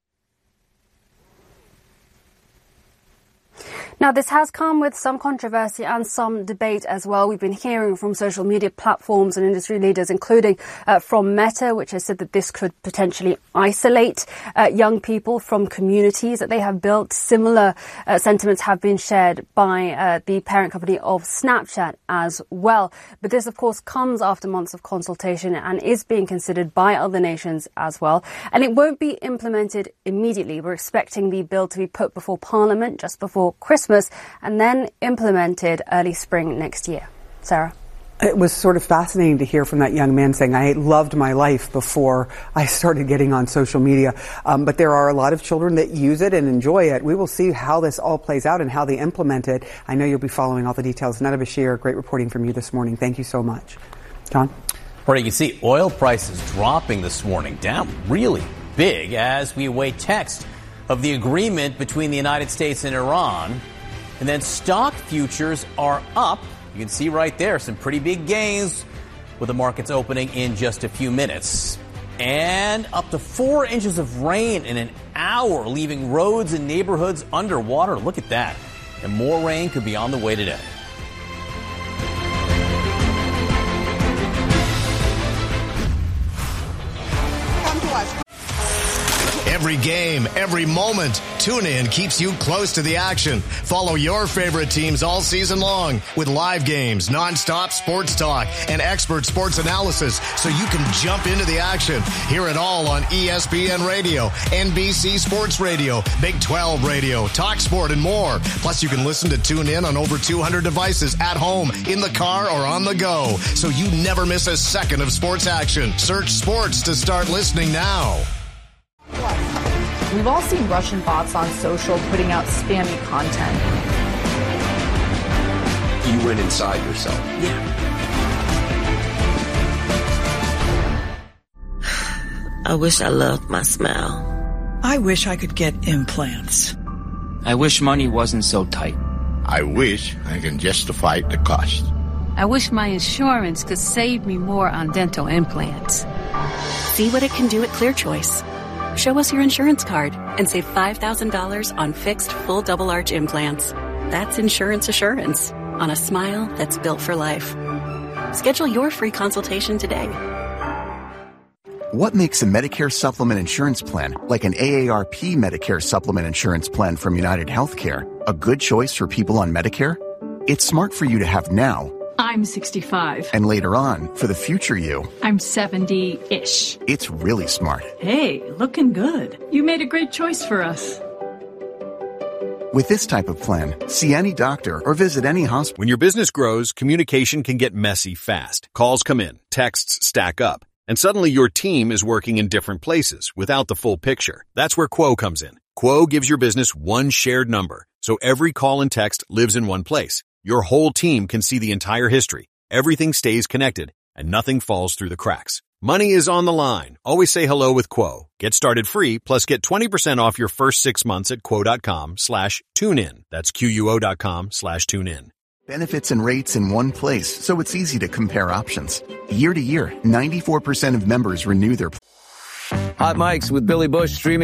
Now, this has come with some controversy and some debate as well. We've been hearing from social media platforms and industry leaders, including uh, from Meta, which has said that this could potentially isolate uh, young people from communities that they have built. Similar uh, sentiments have been shared by uh, the parent company of Snapchat as well. But this, of course, comes after months of consultation and is being considered by other nations as well. And it won't be implemented immediately. We're expecting the bill to be put before Parliament just before Christmas, and then implemented early spring next year. Sarah? It was sort of fascinating to hear from that young man saying, I loved my life before I started getting on social media. Um, but there are a lot of children that use it and enjoy it. We will see how this all plays out and how they implement it. I know you'll be following all the details. Nada Bashir, great reporting from you this morning. Thank you so much. John? Well, you can see oil prices dropping this morning, down really big as we await text of the agreement between the United States and Iran. And then stock futures are up. You can see right there some pretty big gains with the markets opening in just a few minutes. And up to four inches of rain in an hour, leaving roads and neighborhoods underwater. Look at that. And more rain could be on the way today. Every game, every moment, TuneIn keeps you close to the action. Follow your favorite teams all season long with live games, nonstop sports talk, and expert sports analysis so you can jump into the action. Hear it all on E S P N Radio, N B C Sports Radio, Big twelve Radio, Talk Sport, and more. Plus, you can listen to TuneIn on over two hundred devices at home, in the car, or on the go, so you never miss a second of sports action. Search sports to start listening now. We've all seen Russian bots on social putting out spammy content. You went inside yourself. Yeah. I wish I loved my smile. I wish I could get implants. I wish money wasn't so tight. I wish I can justify the cost. I wish my insurance could save me more on dental implants. See what it can do at ClearChoice. Show us your insurance card and save five thousand dollars on fixed full double arch implants. That's Insurance Assurance on a smile that's built for life. Schedule your free consultation today. What makes a Medicare supplement insurance plan, like an A A R P Medicare supplement insurance plan from United Healthcare, a good choice for people on Medicare? It's smart for you to have now. I'm sixty-five. And later on, for the future you. I'm seventy-ish. It's really smart. Hey, looking good. You made a great choice for us. With this type of plan, see any doctor or visit any hospital. When your business grows, communication can get messy fast. Calls come in, texts stack up, and suddenly your team is working in different places without the full picture. That's where Quo comes in. Quo gives your business one shared number, so every call and text lives in one place. Your whole team can see the entire history. Everything stays connected, and nothing falls through the cracks. Money is on the line. Always say hello with Quo. Get started free, plus get twenty percent off your first six months at quo.com slash tune in. That's Q-U-O dot com slash tune in. Benefits and rates in one place, so it's easy to compare options. Year to year, ninety-four percent of members renew their... Hot Mics with Billy Bush streaming